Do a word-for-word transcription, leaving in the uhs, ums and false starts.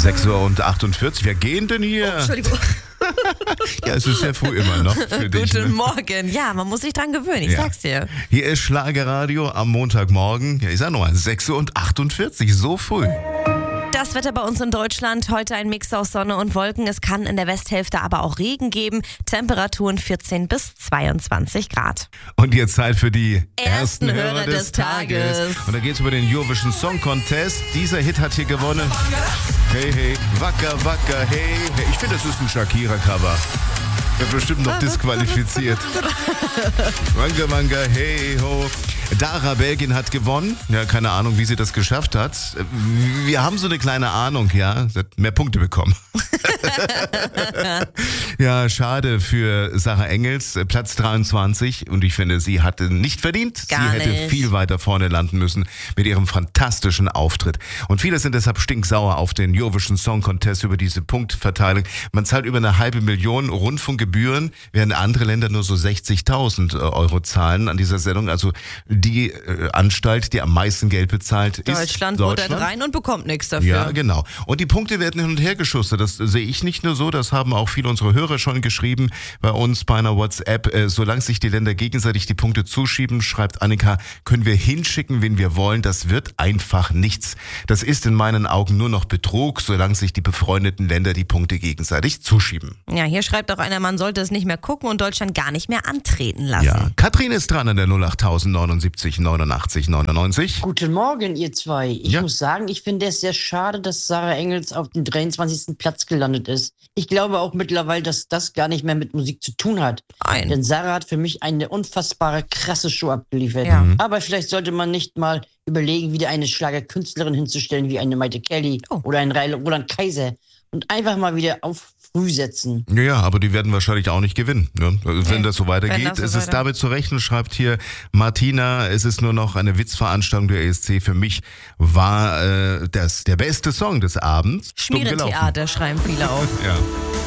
sechs Uhr achtundvierzig. Wer gehen denn hier? Oh, Entschuldigung. Ja, es ist sehr früh immer noch für dich. Guten Ne? Morgen. Ja, man muss sich dran gewöhnen, ich Ja. sag's dir. Hier ist Schlagerradio am Montagmorgen. Ja, ich sag nochmal, sechs Uhr achtundvierzig, so früh. Das Wetter bei uns in Deutschland, heute ein Mix aus Sonne und Wolken. Es kann in der Westhälfte aber auch Regen geben. Temperaturen vierzehn bis zweiundzwanzig Grad. Und jetzt Zeit für die Ersten Hörer des Tages. Und da geht's über den Eurovision Song Contest. Dieser Hit hat hier gewonnen. Hey, hey, wacker, wacker, hey, hey. Ich finde, das ist ein Shakira-Cover. Wird bestimmt noch disqualifiziert. Manga, manga, hey, ho. Dara Belgien hat gewonnen. Ja, keine Ahnung, wie sie das geschafft hat. Wir haben so eine kleine Ahnung, ja. Sie hat mehr Punkte bekommen. Ja, schade für Sarah Engels, Platz dreiundzwanzig. Und ich finde, sie hatte nicht verdient. Gar sie hätte nicht. viel weiter vorne landen müssen mit ihrem fantastischen Auftritt. Und viele sind deshalb stinksauer auf den Eurovision Song Contest über diese Punktverteilung. Man zahlt über eine halbe Million Rundfunkgebühren, während andere Länder nur so sechzigtausend Euro zahlen an dieser Sendung. Also die äh, Anstalt, die am meisten Geld bezahlt, ist Deutschland Deutschland. buttert rein und bekommt nichts dafür. Ja, genau. Und die Punkte werden hin und her geschustert. Das sehe ich nicht nur so, das haben auch viele unserer Hörer schon geschrieben bei uns bei einer WhatsApp. Äh, solange sich die Länder gegenseitig die Punkte zuschieben, schreibt Annika, können wir hinschicken, wen wir wollen. Das wird einfach nichts. Das ist in meinen Augen nur noch Betrug, solange sich die befreundeten Länder die Punkte gegenseitig zuschieben. Ja, hier schreibt auch einer, man sollte es nicht mehr gucken und Deutschland gar nicht mehr antreten lassen. Ja, Katrin ist dran an der null acht neunundsiebzig neunundachtzig neunundneunzig. Guten Morgen, ihr zwei. Ich Ja. muss sagen, ich finde es sehr schade, dass Sarah Engels auf dem dreiundzwanzigsten Platz gelandet ist. Ich glaube auch mittlerweile, dass das gar nicht mehr mit Musik zu tun hat. Nein. Denn Sarah hat für mich eine unfassbare, krasse Show abgeliefert. Ja. Mhm. Aber vielleicht sollte man nicht mal überlegen, wieder eine Schlagerkünstlerin hinzustellen, wie eine Maite Kelly Oh. oder ein Roland Kaiser. Und einfach mal wieder auf früh setzen. Ja, ja, aber die werden wahrscheinlich auch nicht gewinnen. Ne? Wenn Nee, das so weitergeht, wenn das so ist es weiter- damit zu rechnen, schreibt hier Martina, es ist nur noch eine Witzveranstaltung der E S C. Für mich war äh, das der beste Song des Abends. Dumm gelaufen. Schmierentheater schreiben viele auch. Ja.